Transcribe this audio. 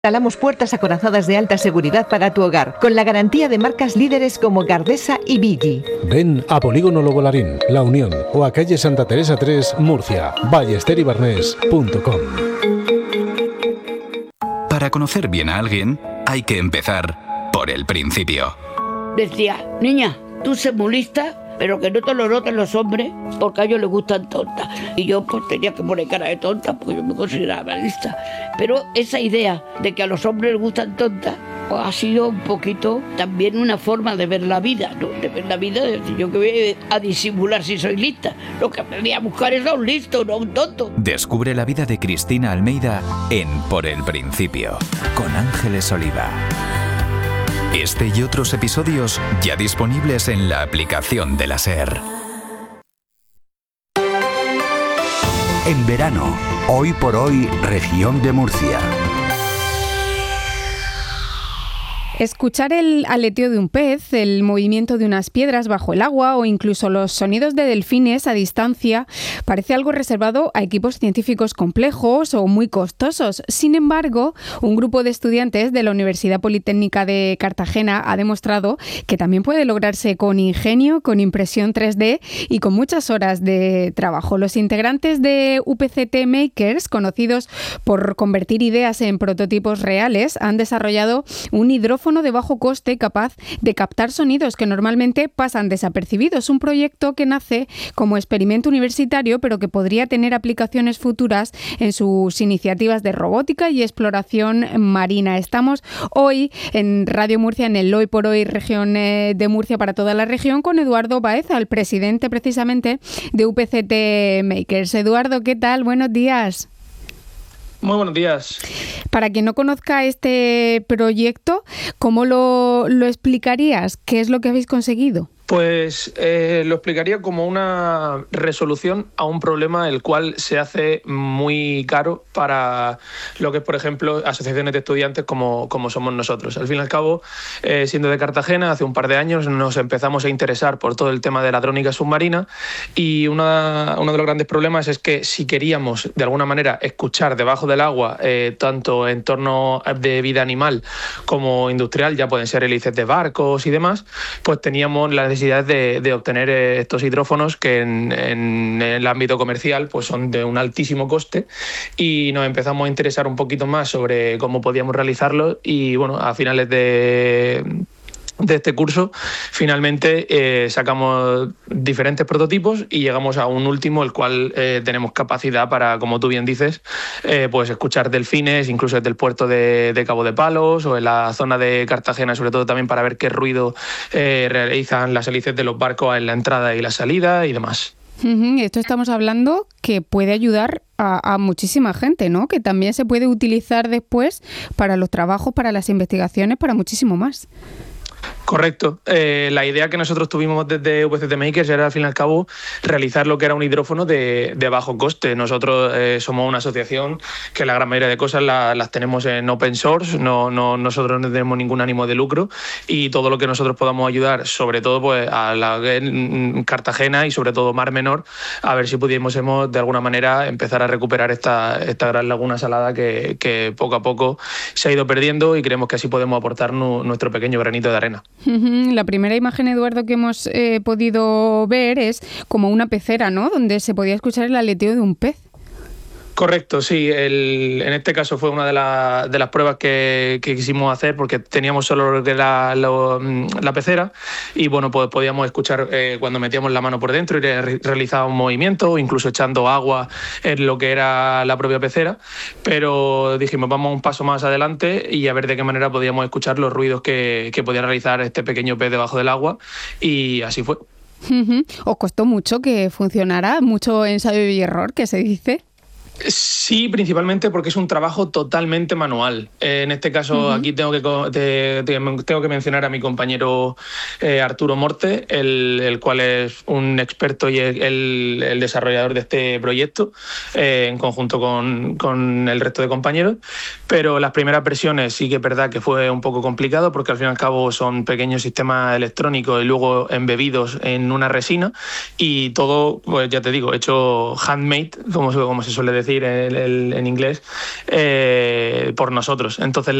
Instalamos puertas acorazadas de alta seguridad para tu hogar, con la garantía de marcas líderes como Gardesa y Viggi. Ven a Polígono Lobo Larín, La Unión, o a calle Santa Teresa 3, Murcia, ballesteribarnés.com. Para conocer bien a alguien, hay que empezar por el principio. Decía, niña, tú sé muy lista, pero que no te lo noten los hombres, porque a ellos les gustan tontas. Y yo pues tenía que poner cara de tonta, porque yo me consideraba lista. Pero esa idea de que a los hombres les gustan tontas, pues ha sido un poquito también una forma de ver la vida, ¿no? De ver la vida, de decir, yo que voy a disimular si soy lista. Lo que aprendí a buscar es a un listo, no a un tonto. Descubre la vida de Cristina Almeida en Por el Principio, con Ángeles Oliva. Este y otros episodios ya disponibles en la aplicación de la SER. En verano, hoy por hoy, región de Murcia. Escuchar el aleteo de un pez, el movimiento de unas piedras bajo el agua o incluso los sonidos de delfines a distancia parece algo reservado a equipos científicos complejos o muy costosos. Sin embargo, un grupo de estudiantes de la Universidad Politécnica de Cartagena ha demostrado que también puede lograrse con ingenio, con impresión 3D y con muchas horas de trabajo. Los integrantes de UPCT Makers, conocidos por convertir ideas en prototipos reales, han desarrollado un hidrófono de bajo coste capaz de captar sonidos que normalmente pasan desapercibidos. Un proyecto que nace como experimento universitario, pero que podría tener aplicaciones futuras en sus iniciativas de robótica y exploración marina. Estamos hoy en Radio Murcia, en el Hoy por Hoy región de Murcia para toda la región, con Eduardo Baeza, el presidente precisamente de UPCT Makers. Eduardo, ¿qué tal? Buenos días. Muy buenos días. Para quien no conozca este proyecto, ¿cómo lo explicarías? ¿Qué es lo que habéis conseguido? Pues lo explicaría como una resolución a un problema el cual se hace muy caro para lo que es, por ejemplo, asociaciones de estudiantes como somos nosotros. Al fin y al cabo, siendo de Cartagena, hace un par de años nos empezamos a interesar por todo el tema de la drónica submarina y uno de los grandes problemas es que si queríamos de alguna manera escuchar debajo del agua tanto entorno de vida animal como industrial, ya pueden ser hélices de barcos y demás, pues teníamos la necesidad de obtener estos hidrófonos que en el ámbito comercial pues son de un altísimo coste y nos empezamos a interesar un poquito más sobre cómo podíamos realizarlo y bueno, a finales de este curso finalmente sacamos diferentes prototipos y llegamos a un último el cual tenemos capacidad para, como tú bien dices, pues escuchar delfines incluso desde el puerto de Cabo de Palos o en la zona de Cartagena, sobre todo también para ver qué ruido realizan las hélices de los barcos en la entrada y la salida y demás. Esto estamos hablando que puede ayudar a muchísima gente, ¿no? Que también se puede utilizar después para los trabajos, para las investigaciones, para muchísimo más. Correcto. La idea que nosotros tuvimos desde UPCT Makers era, al fin y al cabo, realizar lo que era un hidrófono de bajo coste. Nosotros somos una asociación que la gran mayoría de cosas las tenemos en open source, nosotros no tenemos ningún ánimo de lucro y todo lo que nosotros podamos ayudar, sobre todo pues a Cartagena y sobre todo Mar Menor, a ver si pudiésemos de alguna manera empezar a recuperar esta gran laguna salada que poco a poco se ha ido perdiendo y creemos que así podemos aportar nuestro pequeño granito de arena. La primera imagen, Eduardo, que hemos podido ver es como una pecera, ¿no? Donde se podía escuchar el aleteo de un pez. Correcto, sí. En este caso fue una de las pruebas que quisimos hacer porque teníamos solo lo que era la pecera y bueno, pues podíamos escuchar cuando metíamos la mano por dentro y realizaba un movimiento, incluso echando agua en lo que era la propia pecera, pero dijimos vamos un paso más adelante y a ver de qué manera podíamos escuchar los ruidos que podía realizar este pequeño pez debajo del agua y así fue. ¿Os costó mucho que funcionara? ¿Mucho ensayo y error, que se dice? Sí, principalmente porque es un trabajo totalmente manual. En este caso, aquí tengo que mencionar a mi compañero Arturo Morte, el cual es un experto y el desarrollador de este proyecto, en conjunto con el resto de compañeros. Pero las primeras versiones sí que es verdad que fue un poco complicado porque al fin y al cabo son pequeños sistemas electrónicos y luego embebidos en una resina y todo, pues ya te digo, hecho handmade, como se suele decir, decir en inglés, por nosotros. Entonces